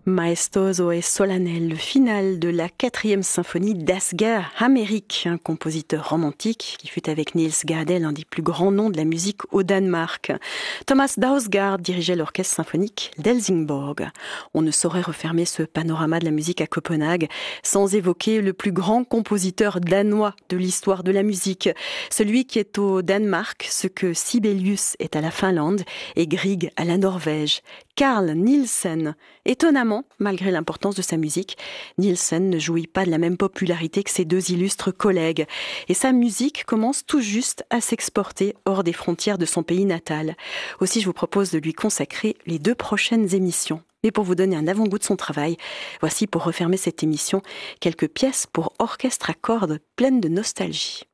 Maestoso et solennel, le final de la 4e symphonie d'Asger Amerik, un compositeur romantique qui fut avec Niels Gade l'un des plus grands noms de la musique au Danemark. Thomas Dausgaard dirigeait l'orchestre symphonique d'Helsingborg. On ne saurait refermer ce panorama de la musique à Copenhague sans évoquer le plus grand compositeur danois de l'histoire de la musique, celui qui est au Danemark ce que Sibelius est à la Finlande et Grieg à la Norvège. Carl Nielsen. Étonnamment, malgré l'importance de sa musique, Nielsen ne jouit pas de la même popularité que ses deux illustres collègues. Et sa musique commence tout juste à s'exporter hors des frontières de son pays natal. Aussi, je vous propose de lui consacrer les 2 prochaines émissions. Et pour vous donner un avant-goût de son travail, voici pour refermer cette émission quelques pièces pour orchestre à cordes pleines de nostalgie.